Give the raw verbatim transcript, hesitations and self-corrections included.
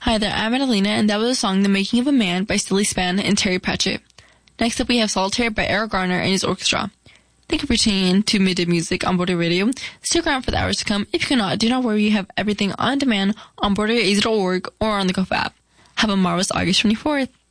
Hi there, I'm Adelina, and that was the song The Making of a Man by Silly Span and Terry Pratchett. Next up, we have Solitaire by Eric Garner and his orchestra. Thank you for tuning in to Midday Music on Border Radio. Stick around for the hours to come. If you cannot, do not worry, you have everything on demand on border a z dot org or on the Go app. Have a marvelous August twenty-fourth.